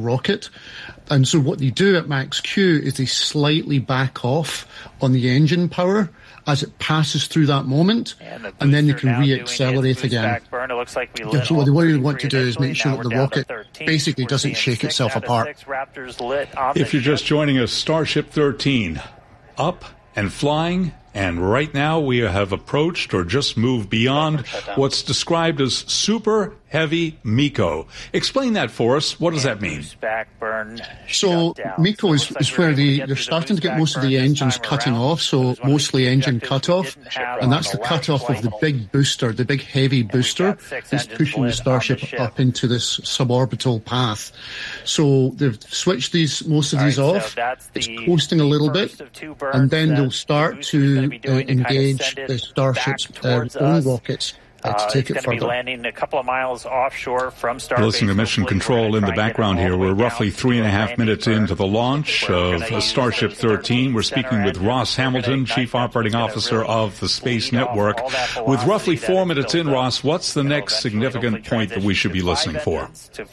rocket. And so what they do at max Q is they slightly back off on the engine power as it passes through that moment, and then they can re-accelerate again. It looks like so what they really want to do is make sure that the rocket basically doesn't shake itself apart. If you're just joining us, Starship 13 up and flying. And right now we have approached or just moved beyond what's described as super heavy MECO. Explain that for us. What does that mean? So MECO is where they're starting to get most of the engines cutting off, so mostly engine cutoff. And that's the cutoff of the big booster, the big heavy booster that's pushing the Starship up into this suborbital path. So they've switched most of these off. It's coasting a little bit, and then they'll start to engage the Starship's own rockets to take it further. Landing a couple of miles offshore from Starbase. Listening to Mission Control in the background here. We're roughly 3.5 minutes into the launch of Starship 13. We're speaking with Ross Hamilton, Chief Operating Officer of the Space Network. With roughly 4 minutes in, Ross, what's the next significant point that we should be listening for?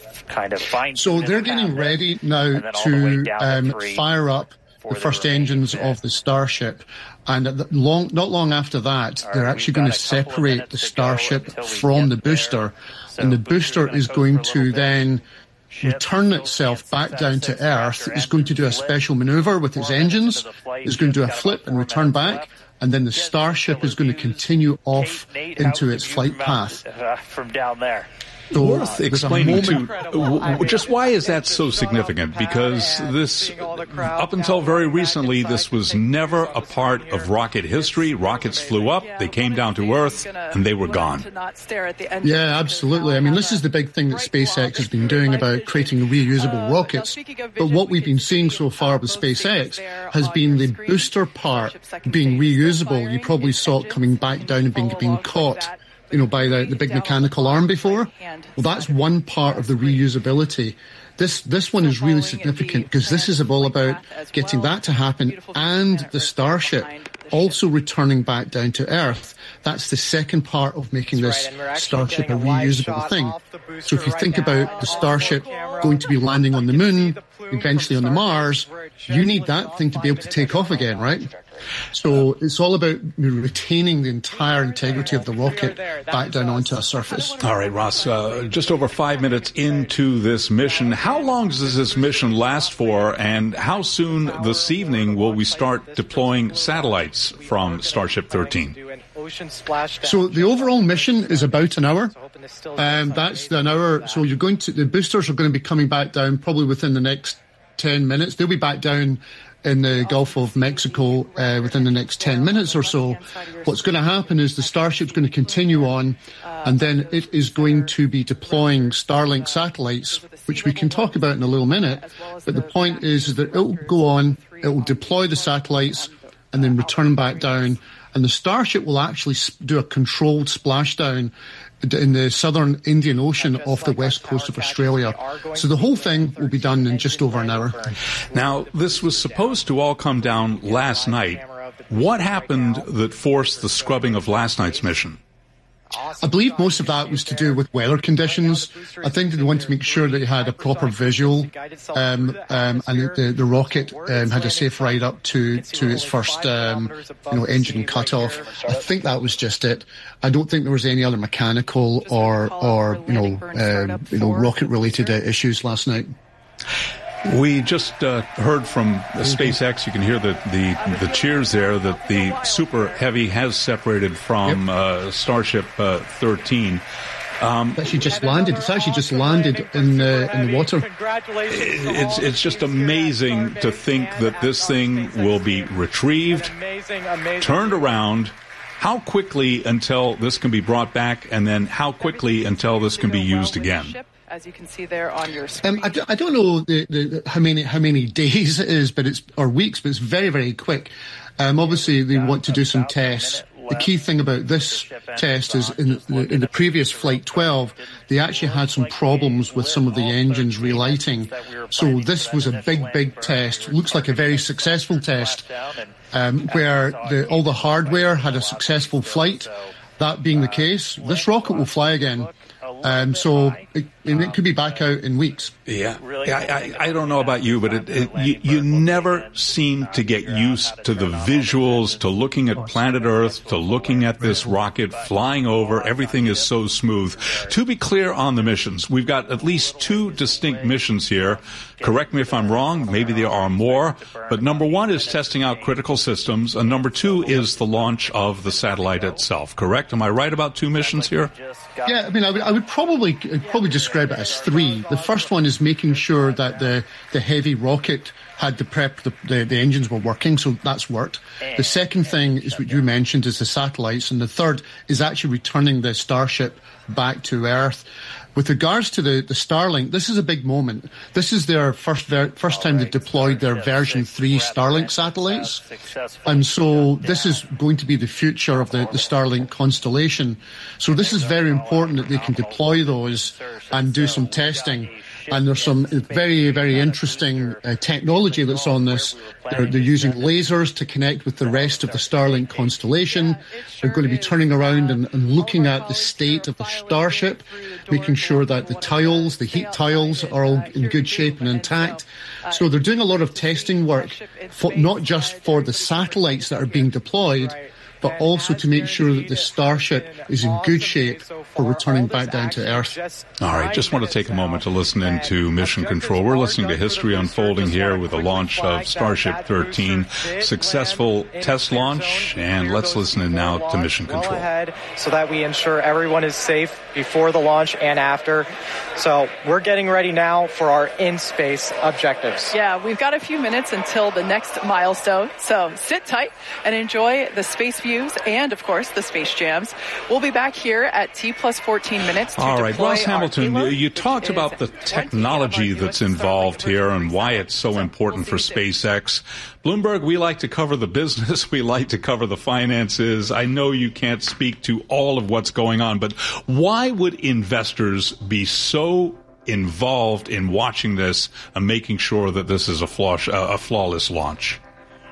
So they're getting ready now to fire up the first engines of the Starship. And not long after that, they're actually going to separate the Starship from the booster. And the booster is going to then return itself back down to Earth. It's going to do a special maneuver with its engines. It's going to do a flip and return back. And then the Starship is going to continue off into its flight path. From down there. Worth explaining to just why is that so significant? Because this, up until very recently, this was never a part of rocket history. Rockets flew up, they came down to Earth, and they were gone. Yeah, absolutely. I mean, this is the big thing that SpaceX has been doing about creating reusable rockets. But what we've been seeing so far with SpaceX has been the booster part being reusable. You probably saw it coming back down and being caught, by the big mechanical arm before. Well, that's one part of the reusability. This one is really significant because this is all about getting that to happen and the Starship also returning back down to Earth. That's the second part of making this Starship a reusable thing. So if you think about the Starship going to be landing on the Moon, eventually on the Mars, you need that thing to be able to take off again, right? So it's all about retaining the entire integrity of the rocket back down onto a surface. All right, Ross, just over 5 minutes into this mission, how long does this mission last for, and how soon this evening will we start deploying satellites from Starship 13? So the overall mission is about an hour. That's an hour. So the boosters are going to be coming back down probably within the next 10 minutes. They'll be back down in the Gulf of Mexico within the next 10 minutes or so. What's going to happen is the Starship's going to continue on, and then it is going to be deploying Starlink satellites, which we can talk about in a little minute. But the point is that it will go on, it will deploy the satellites, and then return back down. And the Starship will actually do a controlled splashdown in the southern Indian Ocean off the west coast of Australia. So the whole thing will be done in just over an hour. Now, this was supposed to all come down last night. What happened that forced the scrubbing of last night's mission? I believe most of that was to do with weather conditions. I think they wanted to make sure that they had a proper visual, and the rocket had a safe ride up to its first engine cutoff. I think that was just it. I don't think there was any other mechanical or rocket related issues last night. We just heard from SpaceX. You can hear the cheers there that the Super Heavy has separated from Starship 13. It's actually just landed. It's actually just landed in the water. It's just amazing to think that this thing will be retrieved, turned around. How quickly until this can be brought back, and then how quickly until this can be used again? As you can see there on your screen. I don't know how many days it is, or weeks, but it's very, very quick. Obviously, they want to do some tests. The key thing about this test is in the previous Flight 12, they actually had some problems with some of the engines relighting. So this was a big test. Looks like a very successful test, where all the hardware had a successful flight. That being the case, this rocket will fly again. So it could be back out in weeks. Yeah. I don't know about you, but you never seem to get used to the visuals, to looking at planet Earth, to looking at this rocket flying over. Everything is so smooth. To be clear on the missions, we've got at least 2 distinct missions here. Correct me if I'm wrong. Maybe there are more. But number 1 is testing out critical systems, and number 2 is the launch of the satellite itself. Correct? Am I right about 2 missions here? Yeah, I mean, I would probably describe it as 3. The first one is making sure that the heavy rocket had the engines were working, so that's worked. The second thing is what you mentioned, is the satellites, and the third is actually returning the Starship back to Earth. With regards to the Starlink, this is a big moment. This is their first time they deployed their version 3 Starlink satellites. And so this is going to be the future of the Starlink constellation. So this is very important that they can deploy those and do some testing. And there's some very, very interesting technology that's on this. They're using lasers to connect with the rest of the Starlink constellation. They're going to be turning around and looking at the state of the Starship, making sure that the heat tiles are all in good shape and intact. So they're doing a lot of testing work, not just for the satellites that are being deployed, but also to make sure that the Starship is in good shape for returning back down to Earth. All right, just want to take a moment to listen into Mission Control. We're listening to history unfolding here with the launch of Starship 13, successful test launch, and let's listen in now to Mission Control. So that we ensure everyone is safe before the launch and after. So we're getting ready now for our in-space objectives. Yeah, we've got a few minutes until the next milestone, so sit tight and enjoy the space views and, of course, the space jams. We'll be back here at T+14 minutes to All right, Ross Hamilton, payload, you talked about the technology that's involved here and why it's so important for SpaceX. Bloomberg, we like to cover the business. We like to cover the finances. I know you can't speak to all of what's going on, but why would investors be so involved in watching this and making sure that this is a flawless launch?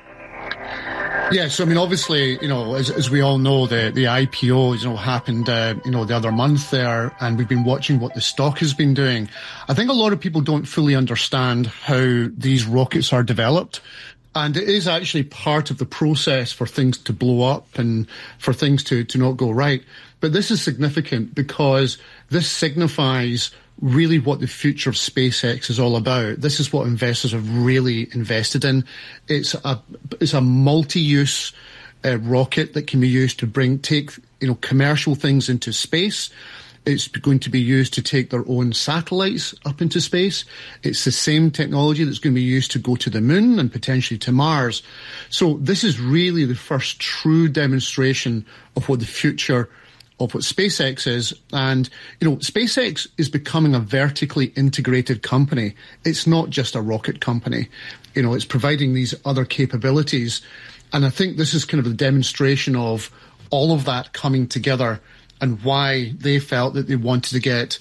Yeah, so I mean, obviously, as we all know, the IPO, happened, the other month there, and we've been watching what the stock has been doing. I think a lot of people don't fully understand how these rockets are developed. And it is actually part of the process for things to blow up and for things to not go right. But this is significant because this signifies really what the future of SpaceX is all about. This is what investors have really invested in. It's a multi-use rocket that can be used to take commercial things into space. It's going to be used to take their own satellites up into space. It's the same technology that's going to be used to go to the moon and potentially to Mars. So this is really the first true demonstration of what the future of what SpaceX is. And, SpaceX is becoming a vertically integrated company. It's not just a rocket company. It's providing these other capabilities. And I think this is kind of the demonstration of all of that coming together and why they felt that they wanted to get,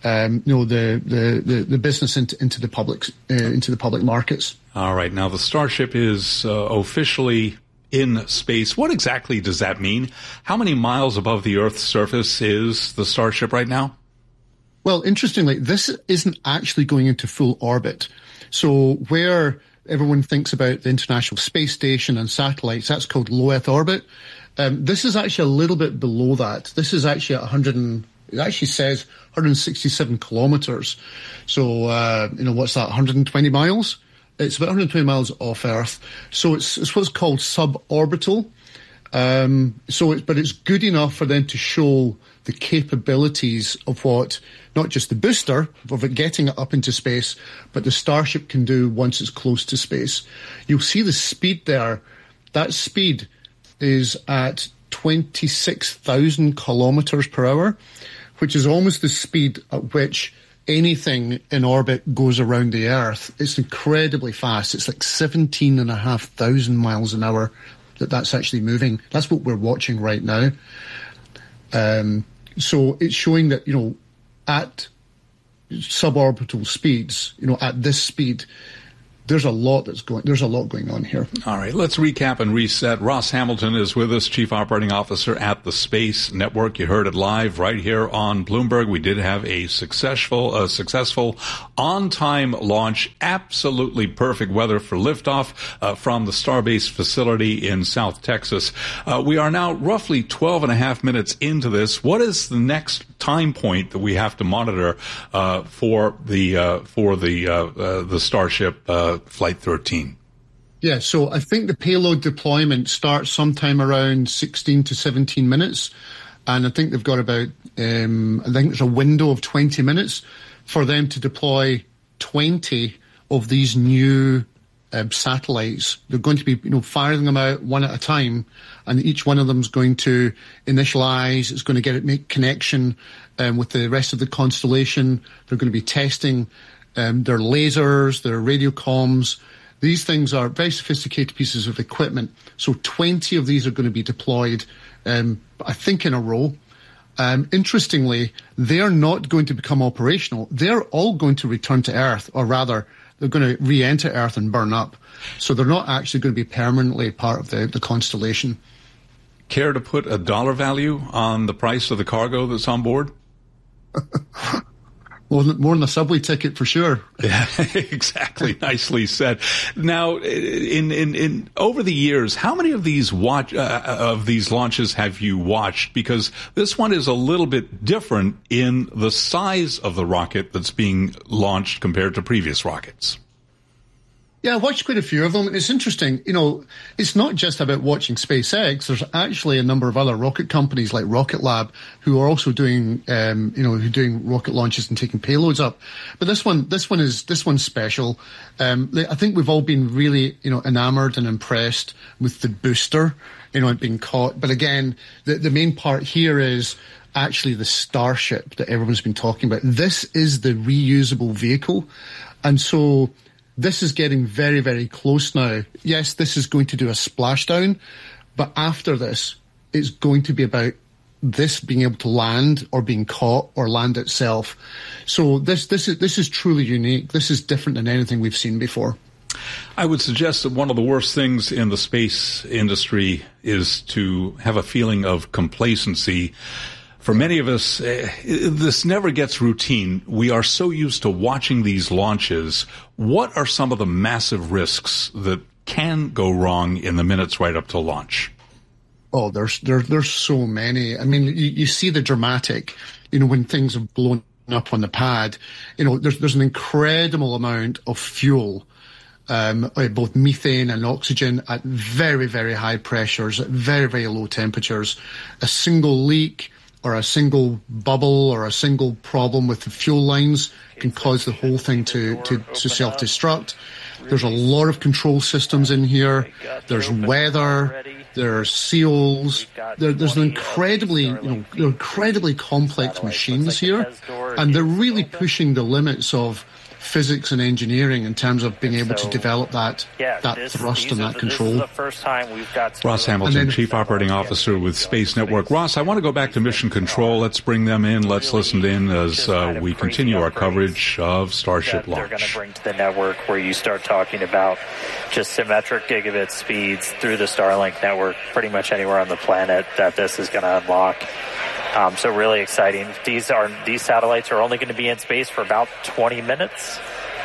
the business into the public markets. All right. Now the Starship is officially in space. What exactly does that mean? How many miles above the Earth's surface is the Starship right now? Well, interestingly, this isn't actually going into full orbit. So where everyone thinks about the International Space Station and satellites, that's called low Earth orbit. This is actually a little bit below that. This is actually it actually says 167 kilometers. So, what's that, 120 miles? It's about 120 miles off Earth. So it's what's called suborbital. But it's good enough for them to show the capabilities of what, not just the booster, of it getting it up into space, but the Starship can do once it's close to space. You'll see the speed there. That speed is at 26,000 kilometers per hour, which is almost the speed at which anything in orbit goes around the Earth. It's incredibly fast. It's like 17,500 miles an hour that's actually moving. That's what we're watching right now. So it's showing that, at suborbital speeds, at this speed, there's a lot going on here. All right, let's recap and reset. Ross Hamilton is with us, Chief Operating Officer at the Space Network. You heard it live right here on Bloomberg. We did have a successful on-time launch, absolutely perfect weather for liftoff from the Starbase facility in South Texas. We are now roughly 12 and a half minutes into this. What is the next time point that we have to monitor for the Starship Flight 13? Yeah, so I think the payload deployment starts sometime around 16 to 17 minutes. And I think they've got about, I think there's a window of 20 minutes for them to deploy 20 of these new satellites. They're going to be, firing them out one at a time, and each one of them is going to initialize. It's going to make connection with the rest of the constellation. They're going to be testing their lasers, their radio comms. These things are very sophisticated pieces of equipment. So 20 of these are going to be deployed, I think, in a row. Interestingly, they're not going to become operational. They're all going to return to Earth, or rather, they're going to re-enter Earth and burn up. So they're not actually going to be permanently part of the constellation. Care to put a dollar value on the price of the cargo that's on board? More than a subway ticket for sure. Yeah, exactly. Nicely said. Now, in over the years, how many of these launches have you watched? Because this one is a little bit different in the size of the rocket that's being launched compared to previous rockets. Yeah, I watched quite a few of them. And it's interesting, it's not just about watching SpaceX. There's actually a number of other rocket companies like Rocket Lab who are also doing, doing rocket launches and taking payloads up. But this one's special. I think we've all been really, enamored and impressed with the booster, it being caught. But again, the main part here is actually the Starship that everyone's been talking about. This is the reusable vehicle. And so this is getting very, very close now. Yes, this is going to do a splashdown, but after this, it's going to be about this being able to land or being caught or land itself. So this is truly unique. This is different than anything we've seen before. I would suggest that one of the worst things in the space industry is to have a feeling of complacency. For many of us, this never gets routine. We are so used to watching these launches. What are some of the massive risks that can go wrong in the minutes right up to launch? Oh, there's so many. I mean, you see the dramatic, when things have blown up on the pad. There's an incredible amount of fuel, both methane and oxygen at very, very high pressures, at very, very low temperatures. A single leak or a single bubble or a single problem with the fuel lines can cause the whole thing to self-destruct. There's a lot of control systems in here. There's weather. There's seals. There's an incredibly complex machines here, and they're really pushing the limits of physics and engineering in terms of being able to develop that thrust and that control. This is the first time we've got Ross Hamilton, Chief Operating Officer with Space Network. Ross, I want to go back to Mission Control. Let's bring them in. Let's listen in as we continue our coverage of Starship launch. They're going to bring to the network where you start talking about just symmetric gigabit speeds through the Starlink network pretty much anywhere on the planet that this is going to unlock. So really exciting. These satellites are only going to be in space for about 20 minutes.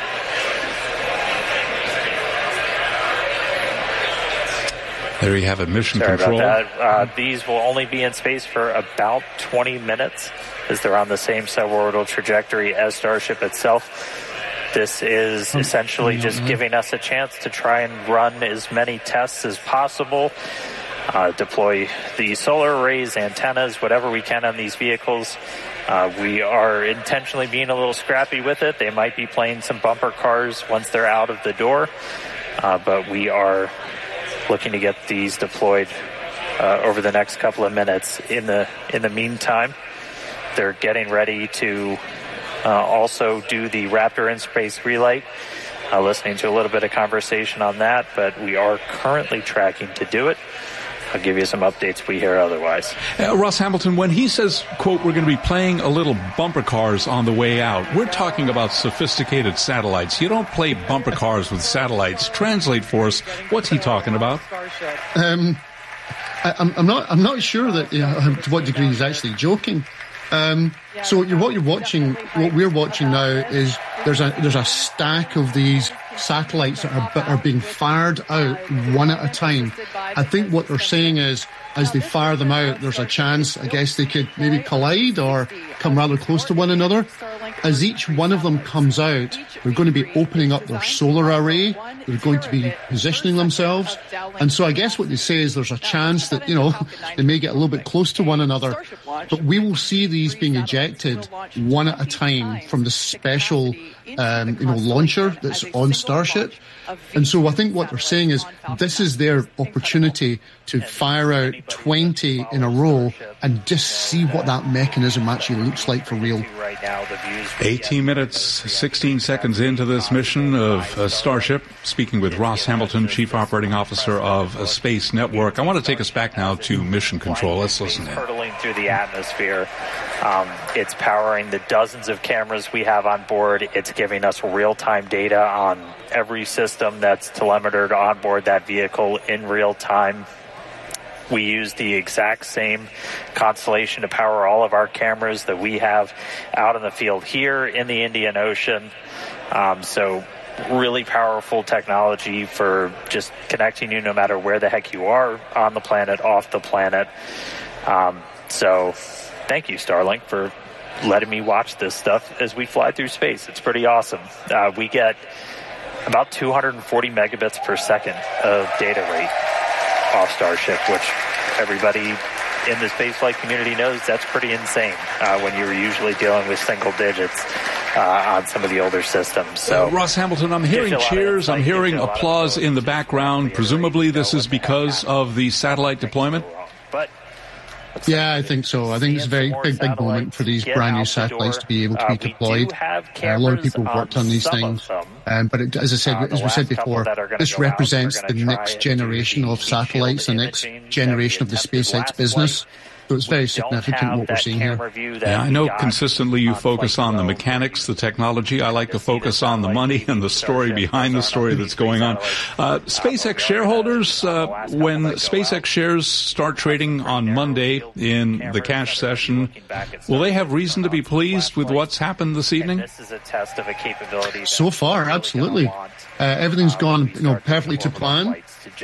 There you have it, Mission Control. Sorry about that. These will only be in space for about 20 minutes as they're on the same suborbital trajectory as Starship itself. This is essentially just giving us a chance to try and run as many tests as possible. Deploy the solar arrays, antennas, whatever we can on these vehicles. We are intentionally being a little scrappy with it. They might be playing some bumper cars once they're out of the door, but we are looking to get these deployed over the next couple of minutes. In the meantime, they're getting ready to also do the Raptor in-space relight. Listening to a little bit of conversation on that, but we are currently tracking to do it. I'll give you some updates we hear otherwise. Ross Hamilton, when he says, quote, we're going to be playing a little bumper cars on the way out, we're talking about sophisticated satellites. You don't play bumper cars with satellites. Translate for us. What's he talking about? I'm not sure that to what degree he's actually joking. So what we're watching now is there's a stack of these satellites that are being fired out one at a time. I think what they're saying is, as they fire them out, there's a chance, I guess, they could maybe collide or come rather close to one another. As each one of them comes out, they're going to be opening up their solar array. They're going to be positioning themselves. And so I guess what they say is there's a chance that, they may get a little bit close to one another. But we will see these being ejected one at a time from the special, launcher that's on Starship. And so I think what they're saying is this is their opportunity to fire out 20 in a row and just see what that mechanism actually looks like for real. 18 minutes, 16 seconds into this mission of Starship, speaking with Ross Hamilton, Chief Operating Officer of Space Network. I want to take us back now to Mission Control. Let's listen in. Hurtling through the atmosphere. It's powering the dozens of cameras we have on board. It's giving us real-time data on every system that's telemetered on board that vehicle in real time. We use the exact same constellation to power all of our cameras that we have out in the field here in the Indian Ocean. So really powerful technology for just connecting you no matter where the heck you are on the planet, off the planet. So thank you, Starlink, for letting me watch this stuff as we fly through space. It's pretty awesome. We get about 240 megabits per second of data rate off Starship, which everybody in the spaceflight community knows that's pretty insane when you're usually dealing with single digits on some of the older systems. So, Ross Hamilton, I'm hearing cheers, I'm hearing applause in the background. Presumably this is because of the satellite deployment? Yeah, I think so. I think it's a very big moment for these brand new satellites to be able to be deployed. A lot of people worked on these things. But as we said before, this represents the next generation of satellites, the next generation of the SpaceX business. So it's very significant what we're seeing here. Yeah, I know consistently you focus on the mechanics, the technology. I like to focus on the money and the story behind the story that's going on. SpaceX shareholders, when SpaceX shares start trading on Monday in the cash session, will they have reason to be pleased with what's happened this evening? So far, absolutely. Everything's gone, perfectly to plan.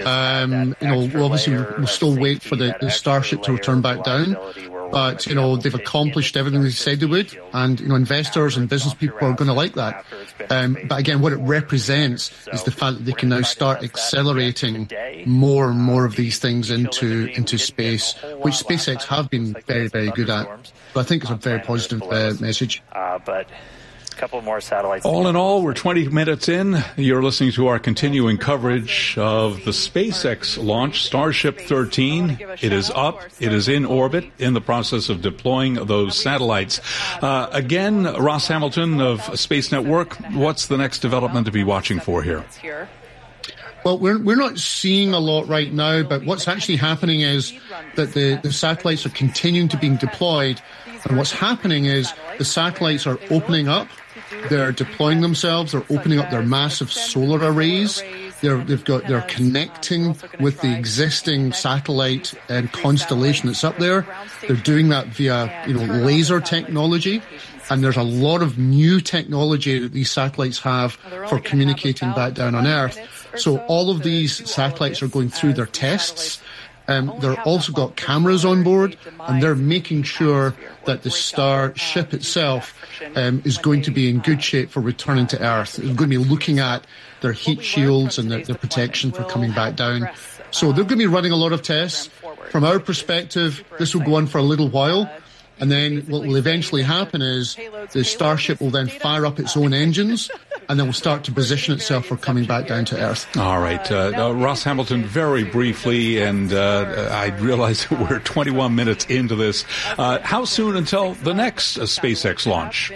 We'll still wait for the Starship to return back down. But, they've accomplished everything they said they would. And, investors and business people are going to like that. But again, what it represents is the fact that they can now start accelerating more and more of these things into space, which SpaceX have been very, very good at. So I think it's a very positive message. But couple more satellites. All in all, we're 20 minutes in. You're listening to our continuing coverage of the SpaceX launch, Starship 13. It is up. It is in orbit, in the process of deploying those satellites. Again, Ross Hamilton of Space Network, what's the next development to be watching for here? Well, we're not seeing a lot right now, but what's actually happening is that the satellites are continuing to being deployed. And what's happening is the satellites are opening up. They're deploying themselves. They're opening up their massive solar arrays. They're connecting with the existing satellite constellation that's up there. They're doing that via laser technology. And there's a lot of new technology that these satellites have for communicating back down on Earth. So all of these satellites are going through their tests. They're also got cameras on board, and they're making sure that the Starship itself is going to be in good shape for returning to Earth. They're going to be looking at their heat shields and their protection for coming back down. So they're going to be running a lot of tests. From our perspective, this will go on for a little while. And then what will eventually happen is the Starship will then fire up its own engines, and then will start to position itself for coming back down to Earth. All right. Ross Hamilton, very briefly, and I realize that we're 21 minutes into this. How soon until the next SpaceX launch?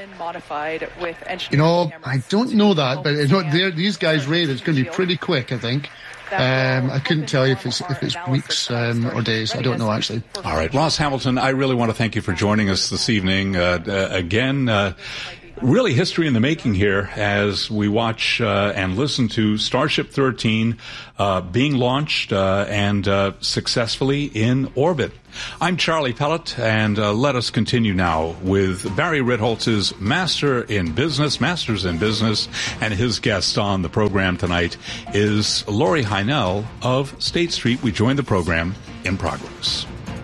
I don't know that, but these guys rate it's going to be pretty quick, I think. I couldn't tell you if it's weeks or days. I don't know, actually. All right. Ross Hamilton, I really want to thank you for joining us this evening. Again, really history in the making here as we watch and listen to Starship 13 being launched and successfely in orbit. I'm Charlie Pellet, and let us continue now with Barry Ritholtz's Masters in Business, and his guest on the program tonight is Laurie Heinell of State Street. We join the program in progress.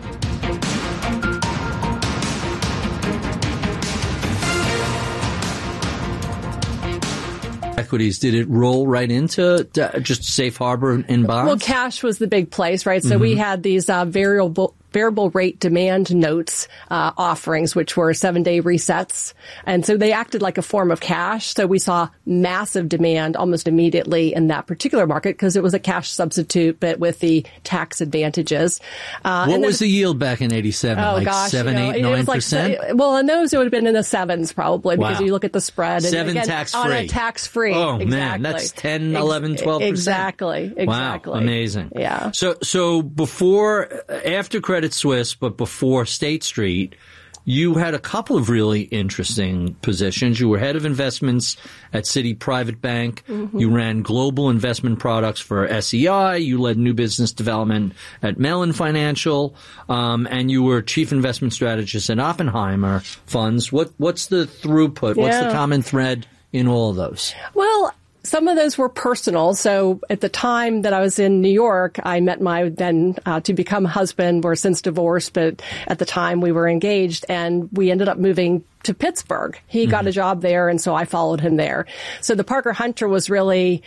Equities, did it roll right into just safe harbor in bonds? Well, cash was the big place, right? So we had these variable rate demand notes offerings, which were 7-day resets. And so they acted like a form of cash. So we saw massive demand almost immediately in that particular market because it was a cash substitute, but with the tax advantages. What was the yield back in 87? Oh, like gosh. 7, 8, 9%? Well, in those, it would have been in the sevens probably because you look at the spread. And 7 again, tax-free. On a tax-free. Oh, exactly. man. That's 10, 11, 12%. Exactly. Wow. Amazing. Yeah. So after Credit Suisse, but before State Street, you had a couple of really interesting positions. You were head of investments at Citi Private Bank. You ran global investment products for SEI. You led new business development at Mellon Financial. And you were chief investment strategist at Oppenheimer Funds. What's the throughput? What's the common thread in all of those? Well, some of those were personal. So at the time that I was in New York, I met my then to become husband. We're since divorced, but at the time we were engaged, and we ended up moving to Pittsburgh. He got a job there, and so I followed him there. So the Parker Hunter was really,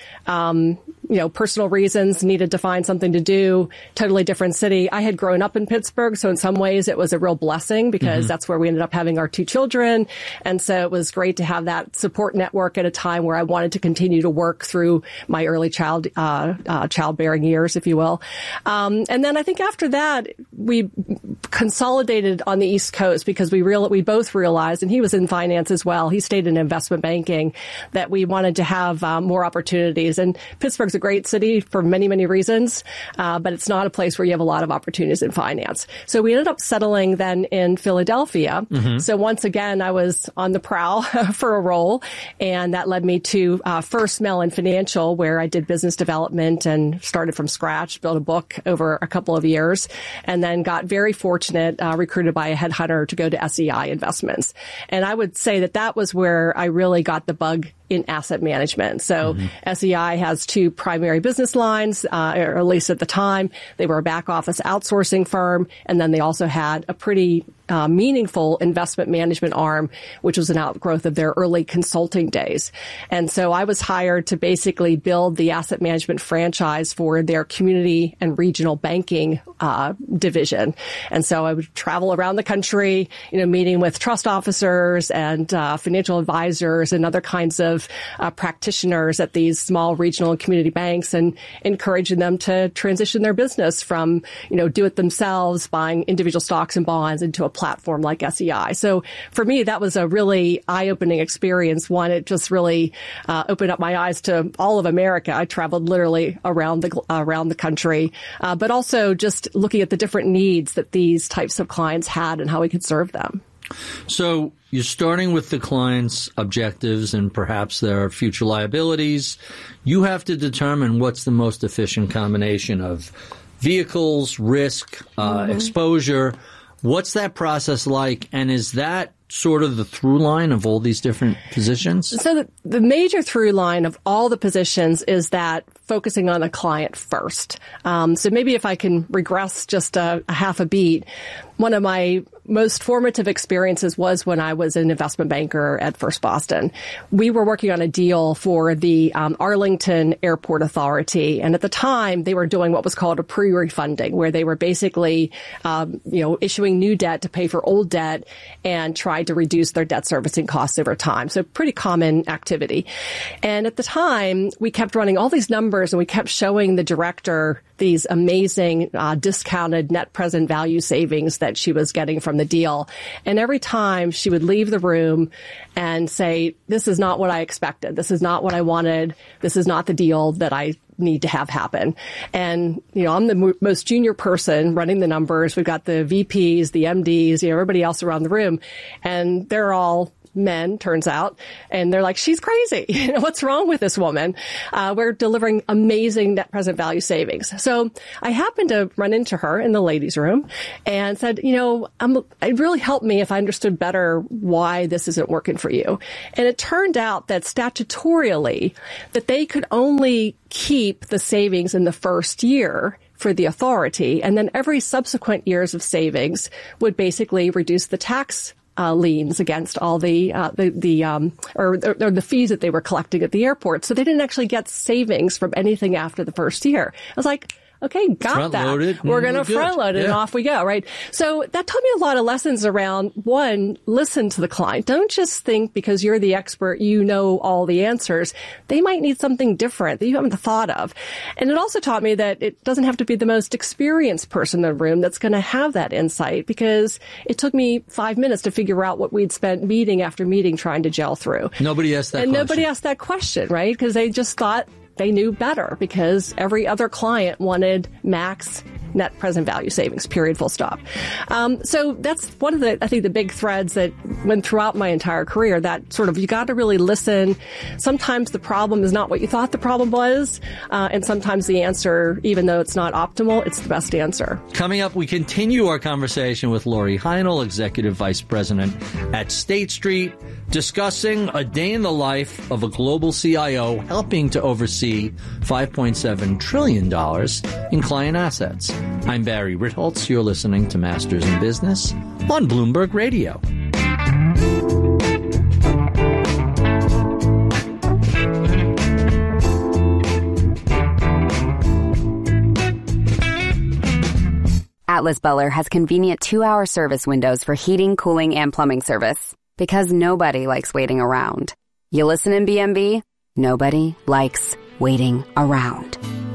personal reasons, needed to find something to do, totally different city. I had grown up in Pittsburgh, so in some ways it was a real blessing because that's where we ended up having our 2 children. And so it was great to have that support network at a time where I wanted to continue to work through my early childbearing years, if you will. And then I think after that, we consolidated on the East Coast because we both realized, and he was in finance as well, he stayed in investment banking, that we wanted to have more opportunities. And Pittsburgh's a great city for many, many reasons, but it's not a place where you have a lot of opportunities in finance. So we ended up settling then in Philadelphia. So once again, I was on the prowl for a role, and that led me to first Mellon Financial, where I did business development and started from scratch, built a book over a couple of years, and then got very fortunate, recruited by a headhunter to go to SEI Investments. And I would say that was where I really got the bug in asset management. So SEI has 2 primary business lines, or at least at the time. They were a back office outsourcing firm, and then they also had a pretty meaningful investment management arm, which was an outgrowth of their early consulting days. And so I was hired to basically build the asset management franchise for their community and regional banking division. And so I would travel around the country, meeting with trust officers and financial advisors and other kinds of practitioners at these small regional and community banks, and encouraging them to transition their business from, do it themselves, buying individual stocks and bonds, into a platform like SEI. So for me, that was a really eye-opening experience. One, it just really opened up my eyes to all of America. I traveled literally around the country, but also just looking at the different needs that these types of clients had and how we could serve them. So you're starting with the client's objectives and perhaps their future liabilities. You have to determine what's the most efficient combination of vehicles, risk, exposure. What's that process like? And is that sort of the through line of all these different positions? So the major through line of all the positions is that focusing on the client first. So maybe if I can regress just a half a beat, one of my most formative experiences was when I was an investment banker at First Boston. We were working on a deal for the Arlington Airport Authority, and at the time they were doing what was called a pre-refunding, where they were basically, issuing new debt to pay for old debt and tried to reduce their debt servicing costs over time. So pretty common activity. And at the time, we kept running all these numbers, and we kept showing the director these amazing discounted net present value savings that she was getting from the deal. And every time she would leave the room and say, this is not what I expected. This is not what I wanted. This is not the deal that I need to have happen. And, I'm the most junior person running the numbers. We've got the VPs, the MDs, everybody else around the room, and they're all men, turns out, and they're like, she's crazy. What's wrong with this woman? We're delivering amazing net present value savings. So I happened to run into her in the ladies' room and said, it really helped me if I understood better why this isn't working for you. And it turned out that statutorily that they could only keep the savings in the first year for the authority, and then every subsequent years of savings would basically reduce the tax liens against all the fees that they were collecting at the airport. So they didn't actually get savings from anything after the first year. I was like, okay, got that. We're going to front load it and off we go, right? So that taught me a lot of lessons around, one, listen to the client. Don't just think because you're the expert, you know all the answers. They might need something different that you haven't thought of. And it also taught me that it doesn't have to be the most experienced person in the room that's going to have that insight, because it took me 5 minutes to figure out what we'd spent meeting after meeting trying to gel through. Nobody asked that question. And nobody asked that question, right? Because they just thought they knew better, because every other client wanted max net present value savings, period, full stop. So that's one of the, I think, the big threads that went throughout my entire career, that sort of, you got to really listen. Sometimes the problem is not what you thought the problem was. And sometimes the answer, even though it's not optimal, it's the best answer. Coming up, we continue our conversation with Lori Heinl, Executive Vice President at State Street, discussing a day in the life of a global CIO helping to oversee $5.7 trillion in client assets. I'm Barry Ritholtz. You're listening to Masters in Business on Bloomberg Radio. Atlas Buller has convenient 2-hour service windows for heating, cooling, and plumbing service. Because nobody likes waiting around. You listen in BMB? Nobody likes waiting around.